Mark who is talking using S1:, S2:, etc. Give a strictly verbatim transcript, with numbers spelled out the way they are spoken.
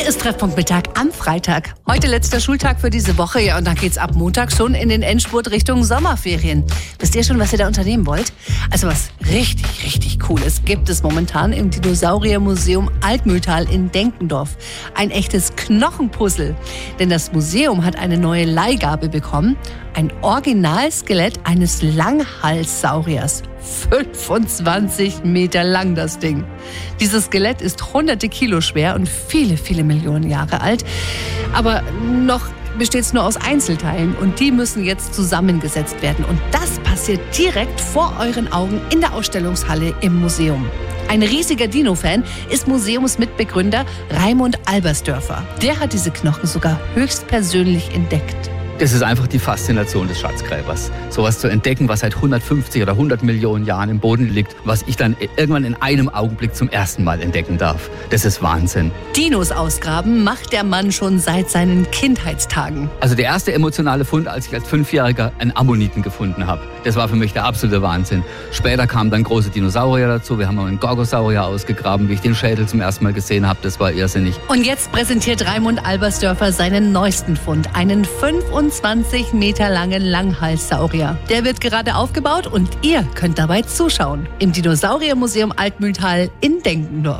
S1: Hier ist Treffpunkt Mittag am Freitag. Heute letzter Schultag für diese Woche. Ja, und dann geht's ab Montag schon in den Endspurt Richtung Sommerferien. Wisst ihr schon, was ihr da unternehmen wollt? Also was richtig, richtig Cooles gibt es momentan im Dinosauriermuseum Altmühltal in Denkendorf. Ein echtes Knochenpuzzle. Denn das Museum hat eine neue Leihgabe bekommen. Ein Originalskelett eines Langhalssauriers. fünfundzwanzig Meter lang das Ding. Dieses Skelett ist hunderte Kilo schwer und viele, viele Millionen Jahre alt. Aber noch besteht es nur aus Einzelteilen und die müssen jetzt zusammengesetzt werden. Und das passiert direkt vor euren Augen in der Ausstellungshalle im Museum. Ein riesiger Dino-Fan ist Museumsmitbegründer Raimund Albersdörfer. Der hat diese Knochen sogar höchstpersönlich entdeckt.
S2: Das ist einfach die Faszination des Schatzgräbers. Sowas zu entdecken, was seit hundertfünfzig oder hundert Millionen Jahren im Boden liegt, was ich dann irgendwann in einem Augenblick zum ersten Mal entdecken darf. Das ist Wahnsinn.
S1: Dinos ausgraben macht der Mann schon seit seinen Kindheitstagen.
S2: Also der erste emotionale Fund, als ich als Fünfjähriger einen Ammoniten gefunden habe. Das war für mich der absolute Wahnsinn. Später kamen dann große Dinosaurier dazu. Wir haben auch einen Gorgosaurier ausgegraben, wie ich den Schädel zum ersten Mal gesehen habe. Das war irrsinnig.
S1: Und jetzt präsentiert Raimund Albersdörfer seinen neuesten Fund, einen fünfundzwanzig Meter langen Langhalssaurier. Der wird gerade aufgebaut und ihr könnt dabei zuschauen. Im Dinosauriermuseum Altmühltal in Denkendorf.